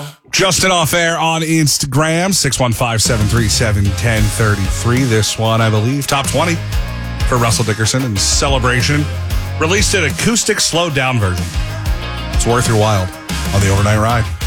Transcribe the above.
Justin off air on Instagram, 615-737-1033. This one, I believe, top 20 for Russell Dickerson in celebration. Released an acoustic slowed down version. It's worth your while on the overnight ride.